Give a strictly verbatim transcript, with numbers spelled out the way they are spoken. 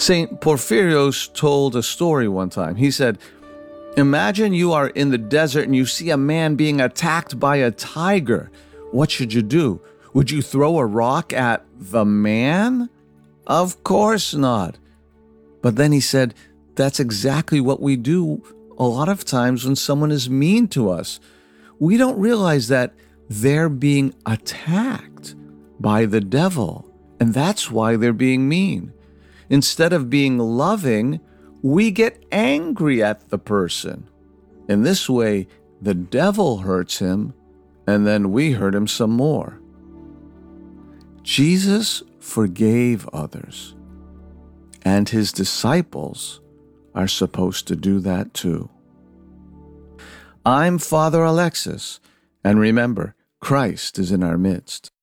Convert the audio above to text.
Saint Porphyrios told a story one time. He said, imagine you are in the desert and you see a man being attacked by a tiger. What should you do? Would you throw a rock at the man? Of course not. But then he said, that's exactly what we do a lot of times when someone is mean to us. We don't realize that they're being attacked by the devil, and that's why they're being mean. Instead of being loving, we get angry at the person. In this way, the devil hurts him, and then we hurt him some more. Jesus forgave others, and his disciples are supposed to do that too. I'm Father Alexis, and remember, Christ is in our midst.